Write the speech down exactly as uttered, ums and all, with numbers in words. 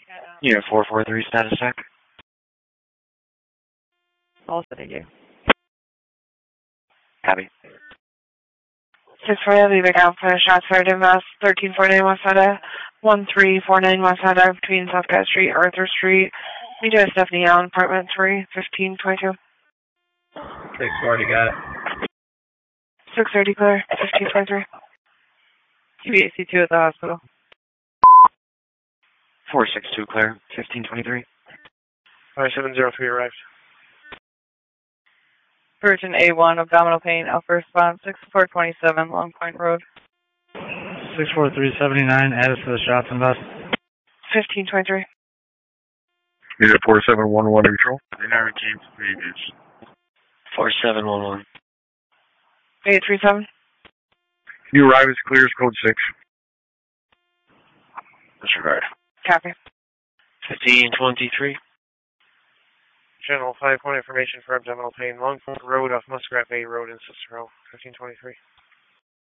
Unit four four three, status check. All set, thank you. Copy. six four eight, leaving Alpha, shots fired in Mass, thirteen forty-nine West Side, one three four nine West Side, between Southgate Street, Arthur Street. Me to Stephanie Allen, apartment three, fifteen twenty-two. six forty, got it. six thirty clear, fifteen twenty-three. Q B A C two at the hospital. four six two clear, fifteen twenty-three. five seven zero three arrived. Virgin A one, abdominal pain, alpha response, six four twenty-seven, Long Point Road. six four three seventy-nine, add us to the shots and vest. fifteen twenty-three. Unit four seven one one neutral. They never came to previous. four seven one one. eight three seven. Can you arrive as clear as code six? Disregard. Copy. fifteen twenty-three. General five point information for abdominal pain. Long Point Road off Muskrat Bay Road in Cicero, fifteen twenty-three.